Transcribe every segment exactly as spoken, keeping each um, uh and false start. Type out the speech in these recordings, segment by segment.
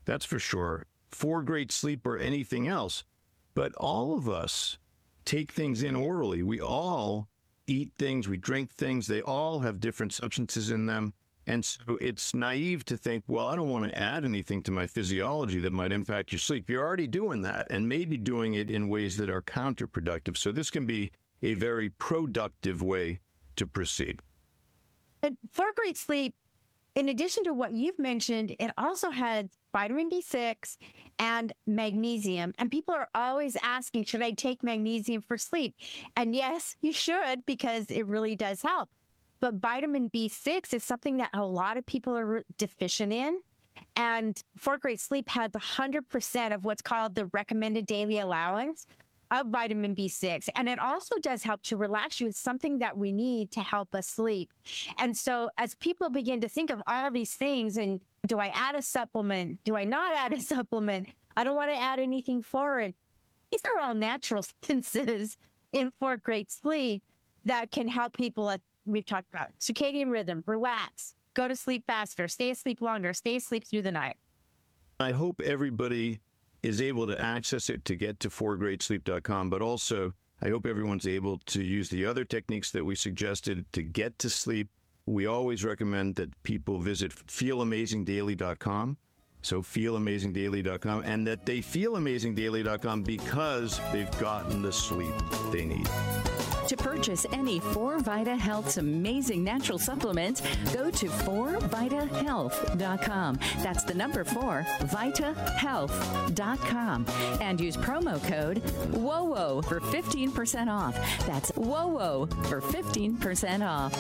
That's for sure. For great sleep or anything else. But all of us take things in orally. We all eat things, we drink things. They all have different substances in them. And so it's naive to think, well, I don't want to add anything to my physiology that might impact your sleep. You're already doing that and maybe doing it in ways that are counterproductive. So this can be a very productive way to proceed. And for great sleep, in addition to what you've mentioned, it also had vitamin B six and magnesium. And people are always asking, should I take magnesium for sleep? And yes, you should, because it really does help. But vitamin B six is something that a lot of people are deficient in. And For Great Sleep has one hundred percent of what's called the recommended daily allowance of vitamin B six. And it also does help to relax you. It's something that we need to help us sleep. And so as people begin to think of all of these things, and do I add a supplement? Do I not add a supplement? I don't want to add anything foreign. These are all natural substances in For Great Sleep that can help people, at, we've talked about circadian rhythm, relax, go to sleep faster, stay asleep longer, stay asleep through the night. I hope everybody is able to access it to get to for great sleep dot com, but also I hope everyone's able to use the other techniques that we suggested to get to sleep. We always recommend that people visit feel amazing daily dot com, so feel amazing daily dot com, and that they feel amazing daily dot com because they've gotten the sleep they need. To purchase any four Vita Health's amazing natural supplements, go to for vita health dot com. That's the number four, vita health dot com. And use promo code W O W O for fifteen percent off. That's W O W O for fifteen percent off.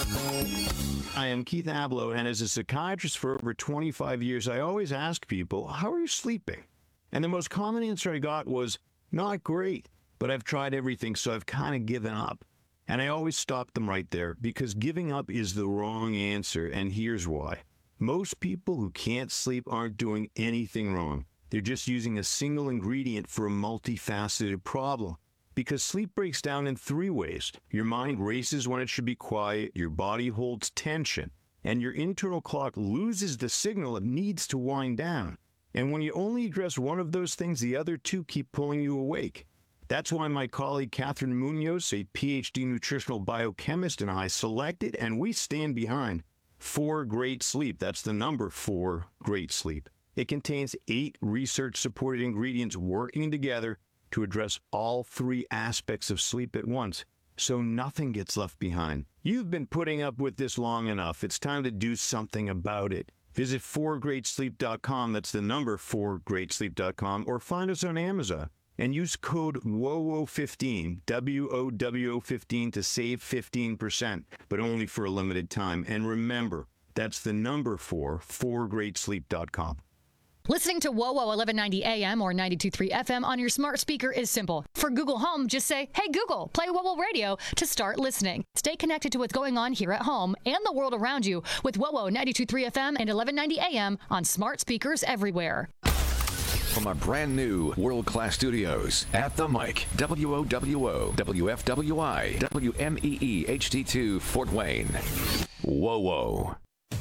I am Keith Abloh, and as a psychiatrist for over twenty-five years, I always ask people, how are you sleeping? And the most common answer I got was, not great. But I've tried everything, so I've kind of given up. And I always stop them right there, because giving up is the wrong answer, and here's why. Most people who can't sleep aren't doing anything wrong. They're just using a single ingredient for a multifaceted problem. Because sleep breaks down in three ways. Your mind races when it should be quiet, your body holds tension, and your internal clock loses the signal it needs to wind down. And when you only address one of those things, the other two keep pulling you awake. That's why my colleague Catherine Munoz, a P H D nutritional biochemist, and I selected, and we stand behind, For Great Sleep. That's the number For Great Sleep. It contains eight research-supported ingredients working together to address all three aspects of sleep at once, so nothing gets left behind. You've been putting up with this long enough. It's time to do something about it. Visit for great sleep dot com. That's the number for great sleep dot com, or find us on Amazon. And use code W O W O fifteen, W O W O fifteen, to save fifteen percent, but only for a limited time. And remember, that's the number for for great sleep dot com. Listening to W O W O eleven ninety A M or ninety-two point three F M on your smart speaker is simple. For Google Home, just say, hey, Google, play W O W O Radio to start listening. Stay connected to what's going on here at home and the world around you with W O W O ninety-two point three F M and eleven ninety A M on smart speakers everywhere. From our brand new world-class studios at the mic, W O W O, W F W I, W M E E H D two, Fort Wayne. Whoa, whoa.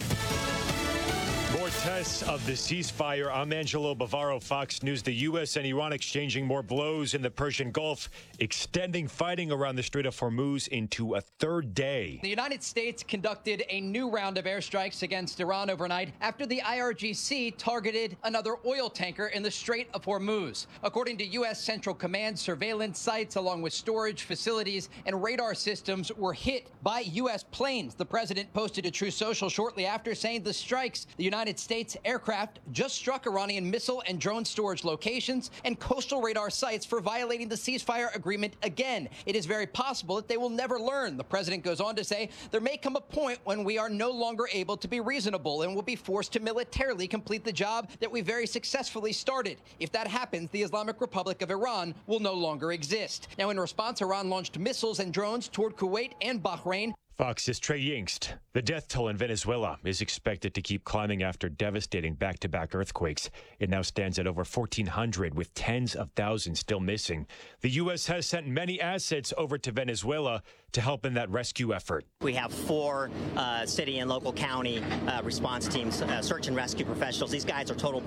More tests of the ceasefire. I'm Angelo Bavaro, Fox News. The U S and Iran exchanging more blows in the Persian Gulf, extending fighting around the Strait of Hormuz into a third day. The United States conducted a new round of airstrikes against Iran overnight after the I R G C targeted another oil tanker in the Strait of Hormuz. According to U S Central Command, surveillance sites along with storage facilities and radar systems were hit by U S planes. The president posted a Truth Social shortly after, saying the strikes, the United States aircraft just struck Iranian missile and drone storage locations and coastal radar sites for violating the ceasefire agreement again. It is very possible that they will never learn. The president goes on to say there may come a point when we are no longer able to be reasonable and will be forced to militarily complete the job that we very successfully started. If that happens, the Islamic Republic of Iran will no longer exist. Now, in response, Iran launched missiles and drones toward Kuwait and Bahrain. Fox's Trey Yingst. The death toll in Venezuela is expected to keep climbing after devastating back-to-back earthquakes. It now stands at over fourteen hundred, with tens of thousands still missing. The U S has sent many assets over to Venezuela to help in that rescue effort. We have four uh, city and local county uh, response teams, uh, search and rescue professionals. These guys are total